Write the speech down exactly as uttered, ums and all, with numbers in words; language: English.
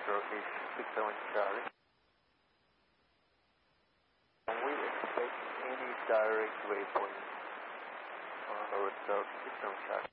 is six seven Charlie. Can we expect any direct waypoint on our route six seven Charlie?